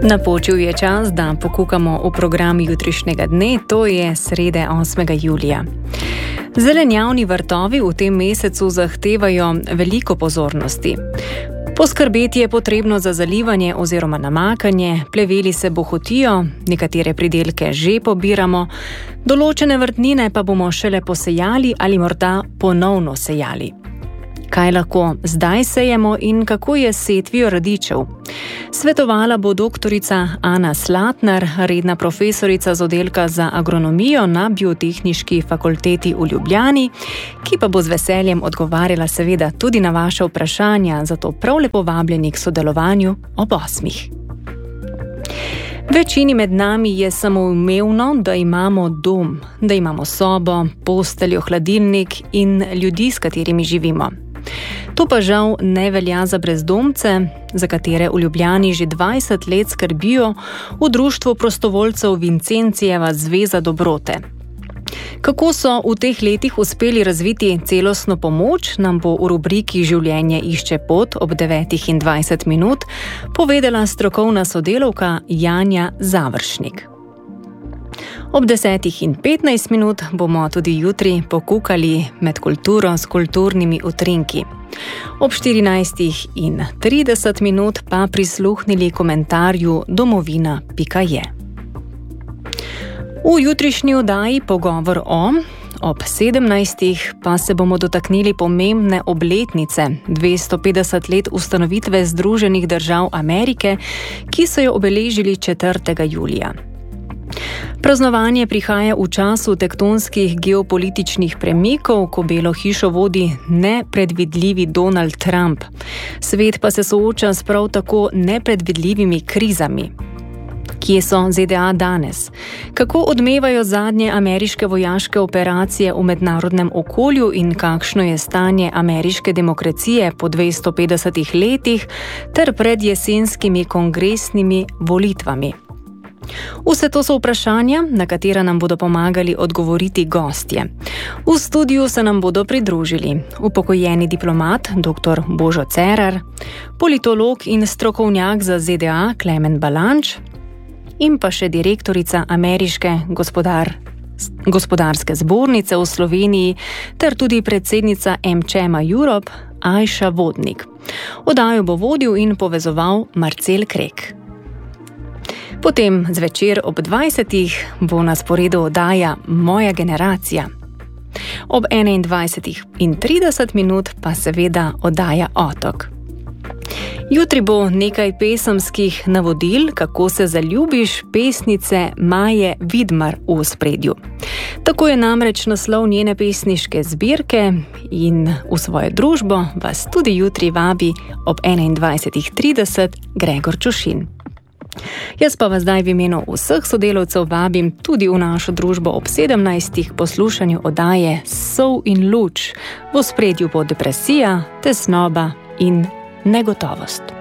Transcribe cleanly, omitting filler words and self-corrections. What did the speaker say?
Napočil je čas, da pokukamo v program jutrišnjega dne, to je srede 8. julija. Zelenjavni vrtovi v tem mesecu zahtevajo veliko pozornosti. Poskrbeti je potrebno za zalivanje oziroma namakanje, pleveli se bohotijo, nekatere pridelke že pobiramo, določene vrtnine pa bomo šele posejali ali morda ponovno sejali. Kaj lahko zdaj sejemo in kako je s setvijo radičev? Svetovala bo doktorica Ana Slatnar, redna profesorica z oddelka za agronomijo na Biotehniški fakulteti v Ljubljani, ki pa bo z veseljem odgovarjala seveda tudi na vaše vprašanja, zato prav lepo vabljeni k sodelovanju ob 8. Večini med nami je samoumevno, da imamo dom, da imamo sobo, posteljo, hladilnik in ljudi, s katerimi živimo. To pa žal ne velja za brezdomce, za katere v Ljubljani že 20 let skrbijo v društvu prostovoljcev Vincencijeva zveza dobrote. Kako so v teh letih uspeli razviti celostno pomoč, nam bo v rubriki Življenje išče pot ob 9:20 povedala strokovna sodelavka Janja Završnik. Ob 10:15 bomo tudi jutri pokukali med kulturo s kulturnimi utrinki. Ob 14:30 pa prisluhnili komentarju domovina.je. V jutrišnji oddaji pogovor ob 17. pa se bomo dotaknili pomembne obletnice 250 let ustanovitve Združenih držav Amerike, ki so jo obeležili 4. julija. Praznovanje prihaja v času tektonskih geopolitičnih premikov, ko Belo hišo vodi nepredvidljivi Donald Trump. Svet pa se sooča s prav tako nepredvidljivimi krizami. Kje so ZDA danes? Kako odmevajo zadnje ameriške vojaške operacije v mednarodnem okolju in kakšno je stanje ameriške demokracije po 250 letih ter pred jesenskimi kongresnimi volitvami? Vse to so vprašanja, na katera nam bodo pomagali odgovoriti gostje. V studiu se nam bodo pridružili upokojeni diplomat dr. Božo Cerar, politolog in strokovnjak za ZDA Klemen Balanč in pa še direktorica Ameriške gospodarske zbornice v Sloveniji ter tudi predsednica AmChama Europe Ajša Vodnik. Oddajo bo vodil in povezoval Marcel Krek. Potem zvečer ob 20. bo na sporedu oddaja Moja generacija. Ob 21:30 pa seveda oddaja Otok. Jutri bo nekaj pesemskih navodil, kako se zaljubiš, pesnice Maje Vidmar v ospredju. Tako je namreč naslov njene pesniške zbirke in v svojo družbo vas tudi jutri vabi ob 21:30 Gregor Čušin. Jaz pa vas zdaj v imenu vseh sodelavcev vabim tudi v našo družbo ob 17. poslušanju oddaje Sol in luč. V ospredju bo depresija, tesnoba in negotovost.